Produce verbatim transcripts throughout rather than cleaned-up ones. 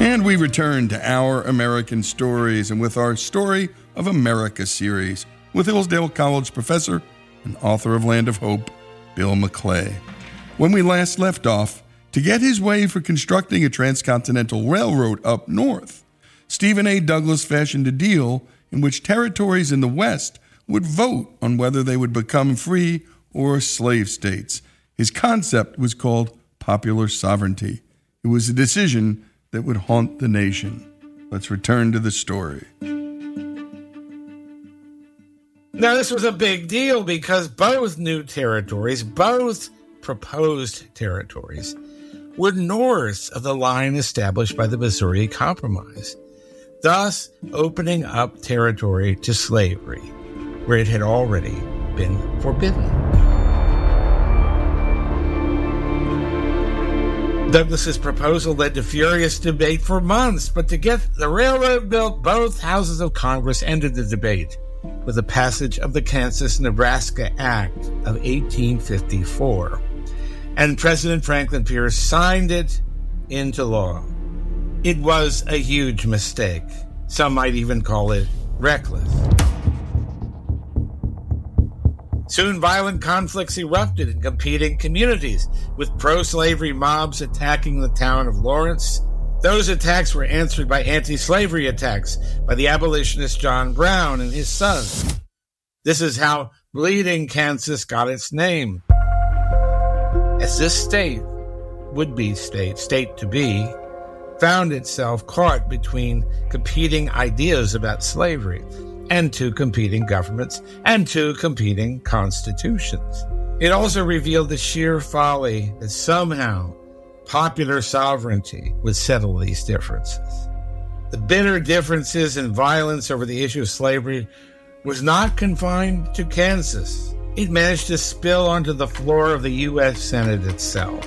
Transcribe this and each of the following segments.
And we return to Our American Stories, and with our Story of America series with Hillsdale College professor and author of Land of Hope, Bill McClay. When we last left off, to get his way for constructing a transcontinental railroad up north, Stephen A. Douglas fashioned a deal in which territories in the West would vote on whether they would become free or slave states. His concept was called popular sovereignty. It was a decision that would haunt the nation. Let's return to the story. Now, this was a big deal because both new territories, both proposed territories, were north of the line established by the Missouri Compromise, thus opening up territory to slavery, where it had already been forbidden. Douglas's proposal led to furious debate for months, but to get the railroad built, both houses of Congress ended the debate with the passage of the Kansas-Nebraska Act of eighteen fifty-four, and President Franklin Pierce signed it into law. It was a huge mistake. Some might even call it reckless. Soon violent conflicts erupted in competing communities, with pro-slavery mobs attacking the town of Lawrence. Those attacks were answered by anti-slavery attacks by the abolitionist John Brown and his sons. This is how Bleeding Kansas got its name, as this state, would-be state, state to be, found itself caught between competing ideas about slavery and two competing governments and two competing constitutions. It also revealed the sheer folly that somehow popular sovereignty would settle these differences. The bitter differences and violence over the issue of slavery was not confined to Kansas. It managed to spill onto the floor of the U S Senate itself.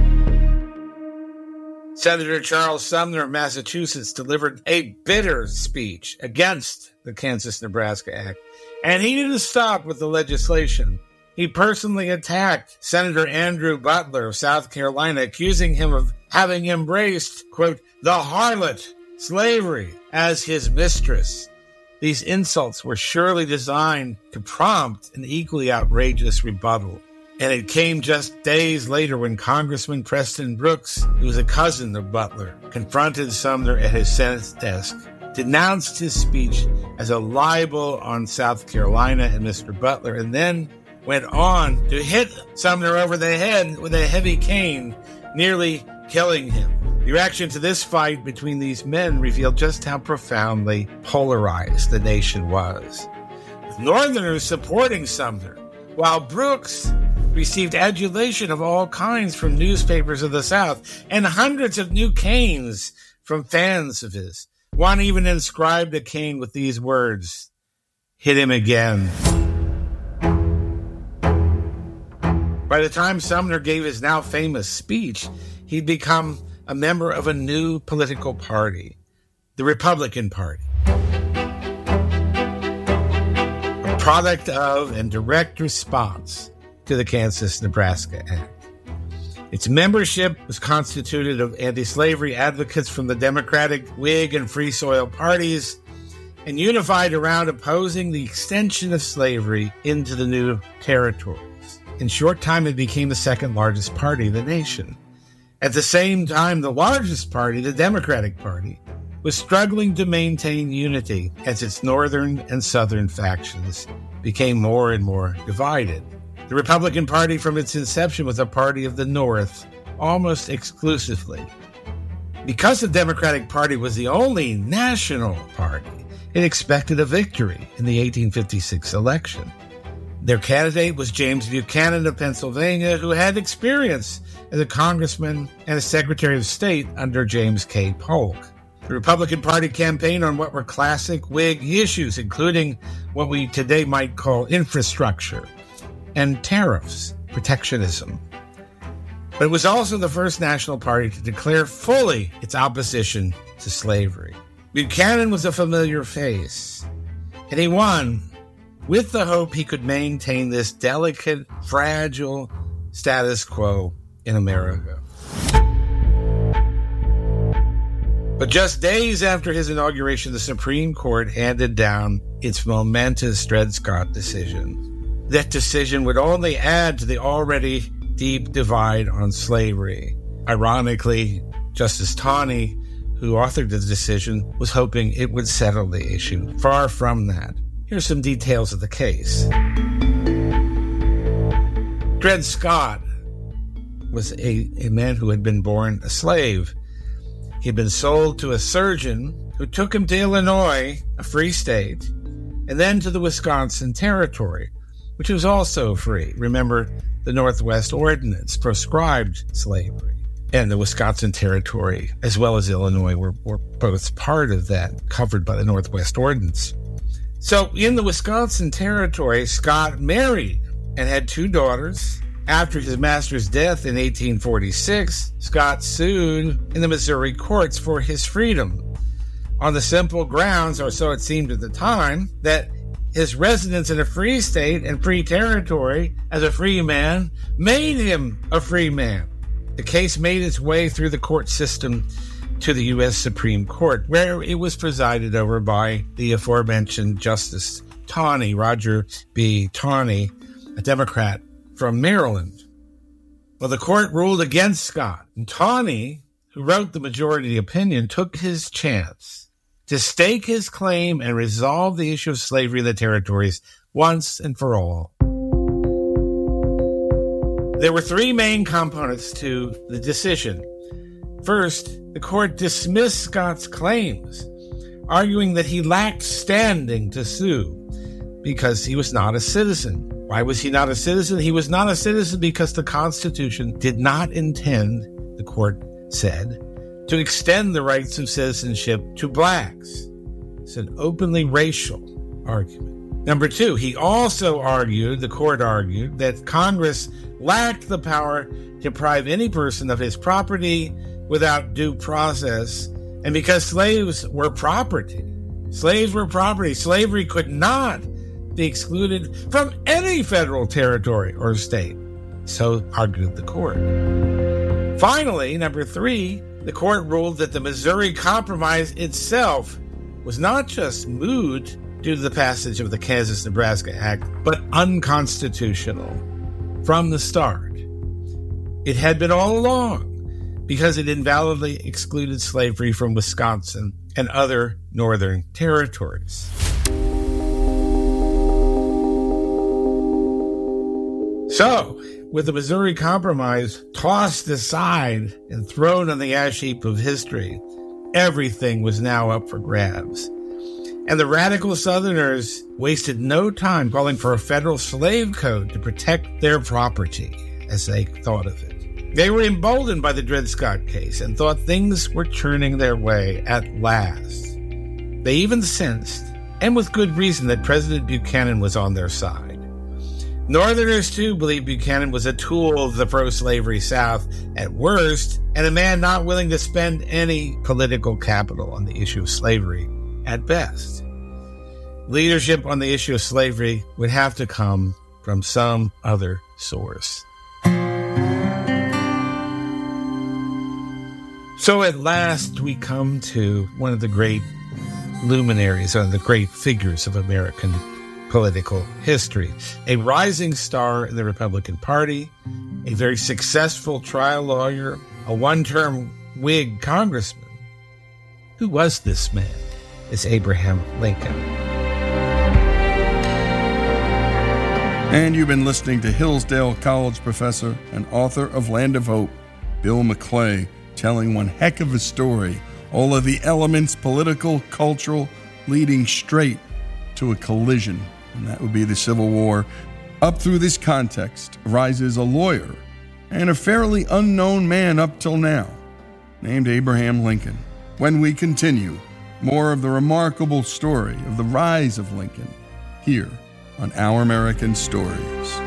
Senator Charles Sumner of Massachusetts delivered a bitter speech against the Kansas-Nebraska Act, and he didn't stop with the legislation. He personally attacked Senator Andrew Butler of South Carolina, accusing him of having embraced, quote, the harlot, slavery, as his mistress. These insults were surely designed to prompt an equally outrageous rebuttal. And it came just days later when Congressman Preston Brooks, who was a cousin of Butler, confronted Sumner at his Senate desk, denounced his speech as a libel on South Carolina and Mister Butler, and then went on to hit Sumner over the head with a heavy cane, nearly killing him. The reaction to this fight between these men revealed just how profoundly polarized the nation was, with Northerners supporting Sumner, while Brooks received adulation of all kinds from newspapers of the South and hundreds of new canes from fans of his. One even inscribed a cane with these words, "Hit him again." By the time Sumner gave his now famous speech, he'd become a member of a new political party, the Republican Party, a product of and direct response to the Kansas-Nebraska Act. Its membership was constituted of anti-slavery advocates from the Democratic, Whig, and Free Soil parties, and unified around opposing the extension of slavery into the new territories. In short time, it became the second largest party in the nation. At the same time, the largest party, the Democratic Party, was struggling to maintain unity as its northern and southern factions became more and more divided. The Republican Party from its inception was a party of the North, almost exclusively. Because the Democratic Party was the only national party, it expected a victory in the eighteen fifty-six election. Their candidate was James Buchanan of Pennsylvania, who had experience as a congressman and a Secretary of State under James K. Polk. The Republican Party campaigned on what were classic Whig issues, including what we today might call infrastructure and tariffs, protectionism. But it was also the first national party to declare fully its opposition to slavery. Buchanan was a familiar face, and he won with the hope he could maintain this delicate, fragile status quo in America. But just days after his inauguration, the Supreme Court handed down its momentous Dred Scott decision. That decision would only add to the already deep divide on slavery. Ironically, Justice Taney, who authored the decision, was hoping it would settle the issue. Far from that. Here's some details of the case. Dred Scott was a, a man who had been born a slave. He had been sold to a surgeon who took him to Illinois, a free state, and then to the Wisconsin Territory, which was also free. Remember, the Northwest Ordinance proscribed slavery. And the Wisconsin Territory, as well as Illinois, were, were both part of that, covered by the Northwest Ordinance. So in the Wisconsin Territory, Scott married and had two daughters. After his master's death in eighteen forty-six, Scott sued in the Missouri courts for his freedom on the simple grounds, or so it seemed at the time, that his residence in a free state and free territory as a free man made him a free man. The case made its way through the court system to the U S Supreme Court, where it was presided over by the aforementioned Justice Taney, Roger B. Taney, a Democrat from Maryland. Well, the court ruled against Scott, and Taney, who wrote the majority opinion, took his chance to stake his claim and resolve the issue of slavery in the territories once and for all. There were three main components to the decision. First, the court dismissed Scott's claims, arguing that he lacked standing to sue because he was not a citizen. Why was he not a citizen? He was not a citizen because the Constitution did not intend, the court said, to extend the rights of citizenship to blacks. It's an openly racial argument. Number two, he also argued, the court argued, that Congress lacked the power to deprive any person of his property without due process, and because slaves were property. Slaves were property. Slavery could not be excluded from any federal territory or state. So argued the court. Finally, number three, the court ruled that the Missouri Compromise itself was not just moot due to the passage of the Kansas-Nebraska Act, but unconstitutional from the start. It had been all along because it invalidly excluded slavery from Wisconsin and other northern territories. So, with the Missouri Compromise tossed aside and thrown on the ash heap of history, everything was now up for grabs. And the radical Southerners wasted no time calling for a federal slave code to protect their property, as they thought of it. They were emboldened by the Dred Scott case and thought things were turning their way at last. They even sensed, and with good reason, that President Buchanan was on their side. Northerners, too, believed Buchanan was a tool of the pro-slavery South at worst, and a man not willing to spend any political capital on the issue of slavery at best. Leadership on the issue of slavery would have to come from some other source. So at last we come to one of the great luminaries, one of the great figures of American political history, a rising star in the Republican Party, a very successful trial lawyer, a one-term Whig congressman. Who was this man? It's Abraham Lincoln. And you've been listening to Hillsdale College professor and author of Land of Hope, Bill McClay, telling one heck of a story, all of the elements, political, cultural, leading straight to a collision, and that would be the Civil War. Up through this context rises a lawyer and a fairly unknown man up till now, named Abraham Lincoln. When we continue, more of the remarkable story of the rise of Lincoln here on Our American Stories.